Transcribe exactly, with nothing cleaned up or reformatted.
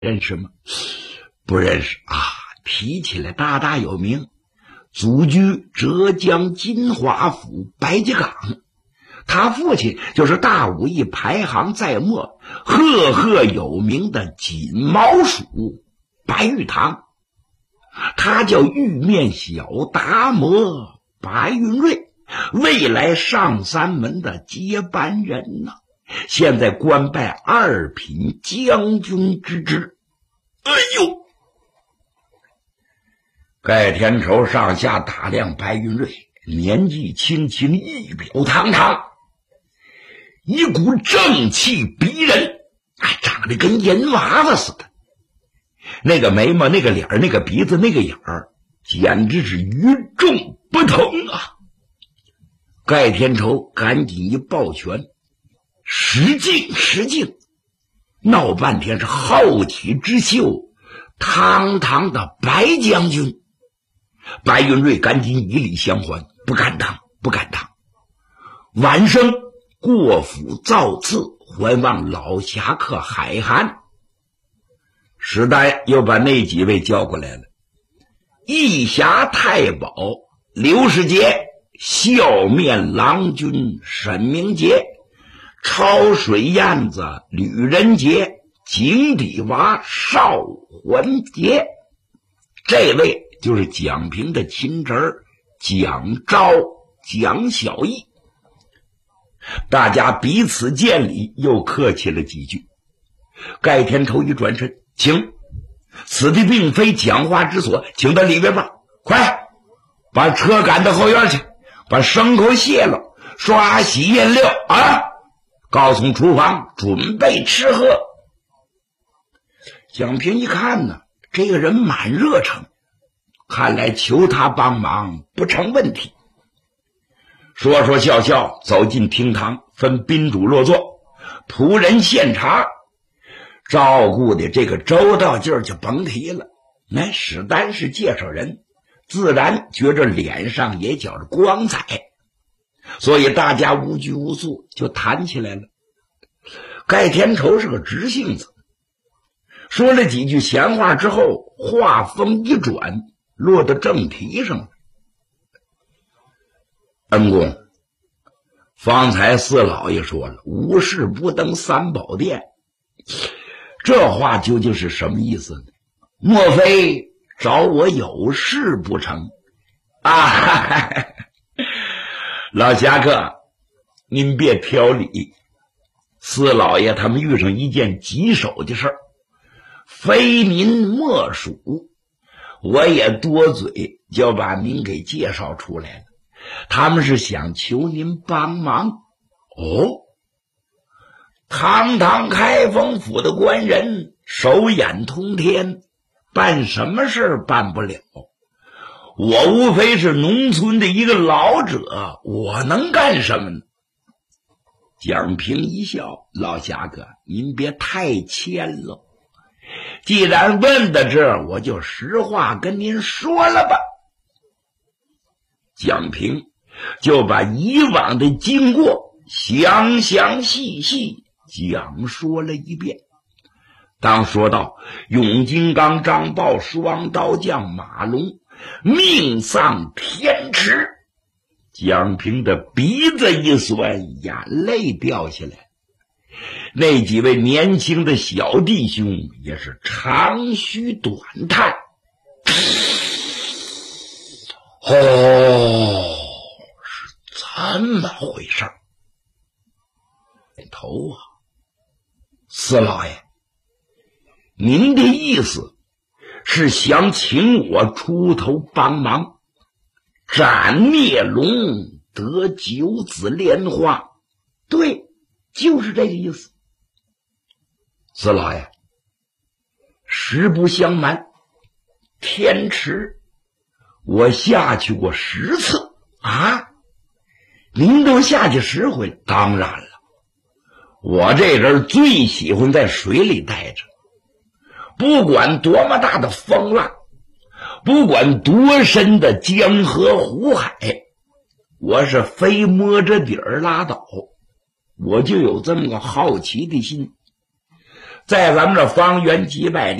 认识吗？不认识啊。提起来大大有名，祖居浙江金华府白吉岗，他父亲就是大武艺排行在末、赫赫有名的锦毛鼠白玉堂，他叫玉面小达摩白云瑞，未来上三门的接班人呢、啊，现在官拜二品将军之职。哎呦！盖天仇上下打量白云瑞，年纪轻轻，仪表堂堂，一股正气逼人，还长得跟银娃娃似的。那个眉毛，那个脸，那个鼻子，那个眼儿，简直是与众不同啊！盖天仇赶紧一抱拳，失敬失敬，闹半天是后起之秀，堂堂的白将军。白云瑞赶紧以礼相还，不敢当，不敢当。晚生过府造次，还望老侠客海涵。史丹又把那几位叫过来了：义侠太保刘世杰，笑面郎君沈明杰，抄水燕子吕仁杰，井底娃邵环杰。这位就是蒋平的亲侄儿蒋昭、蒋小义。大家彼此见礼，又客气了几句。盖天仇一转身，请，此地并非讲话之所，请到里边吧。快把车赶到后院去，把牲口卸了，刷洗验料啊，告从厨房准备吃喝。蒋平一看呢，这个人满热诚，看来求他帮忙不成问题。说说笑笑走进厅堂，分宾主落座，仆人献茶，照顾的这个周到劲儿就甭提了。那史丹是介绍人，自然觉着脸上也觉着光彩，所以大家无拘无束就谈起来了。盖天仇是个直性子，说了几句闲话之后，话锋一转，落到正题上了。恩公，方才四老爷说了，无事不登三宝殿，这话究竟是什么意思呢？莫非找我有事不成啊？哈哈，老侠客，您别挑理，四老爷他们遇上一件棘手的事儿，非您莫属，我也多嘴就把您给介绍出来了。他们是想求您帮忙。哦，堂堂开封府的官人，手眼通天，办什么事办不了？我无非是农村的一个老者，我能干什么呢？蒋平一笑，老侠客，您别太谦了，既然问到这儿，我就实话跟您说了吧。蒋平就把以往的经过详详细细讲说了一遍。当说到永金刚、张豹双刀将马龙命丧天池，蒋平的鼻子一酸，眼泪掉下来。那几位年轻的小弟兄也是长吁短叹。哦，是这么回事儿。头啊，四老爷，您的意思是想请我出头帮忙，斩灭龙，得九子莲花？对，就是这个意思。四老爷，实不相瞒，天池我下去过十次啊！您都下去十回？当然了，我这人最喜欢在水里待着，不管多么大的风浪，不管多深的江河湖海，我是非摸着底儿拉倒，我就有这么个好奇的心。 在咱们这方圆几百里